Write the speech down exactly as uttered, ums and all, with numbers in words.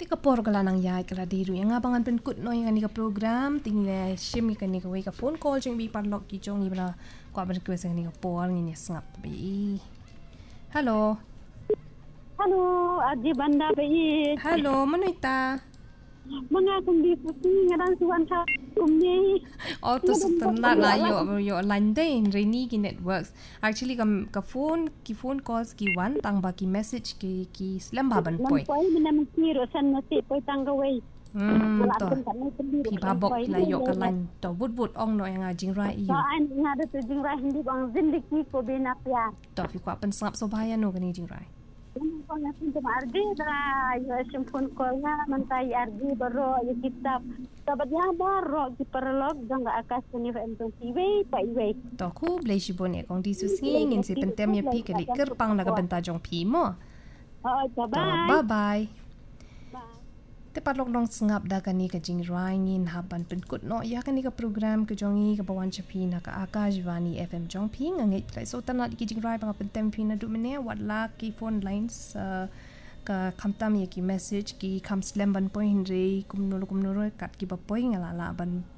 kapor kala nang yai kala diru yang abangan pen kut no yang ni ka program tingle shim ka ni ka we ka phone call jing bi parlok ki jong ibra ko ber ko sang ni ka por ni ngap bi. Hello. Hello, Aji Banda Bayi. Hello, manita. Mga kundi pusi ngaran suwan sa kumni. Oh, tu setempat lah yo yo line day in Rainy ki networks. Actually kam ka phone ki phone calls ki one tang ba ki message ki ki slam baban poi. Poi mina mkiro san nasi poi tanggaway. Hmm, to. Pi babok la yo ka line to but but ong no yang ajing rai So yo. an ngada tu jing rai hindi bang zindagi ko binapya. To fi kwa pen sap so bahaya no kani jing rai. Ano ko na sinto mardi da yo simpon ko nga mantai ardi baro yo kitab. Sabat ya baro ki perlog dang akas ni fa entong tiwe pa iwe. To ku blai shi bon e kong di su sing in si pentem ya pi kali ker pang na ka benta jong pi mo. Oh, To bye. bye bye. Te patlok dong sengap da kani ka jing rangin haban pen kut no ya kani ka program ke jongi ka bawan chapi na ka Akashvani F M jong pi ngai kai so tanat ki jing rai bang pen tem pi na du mene wat la ki phone lines uh, ka kamtam ye ki message ki kam slam ban point re kum no kum no kat ki ba point ngala la ban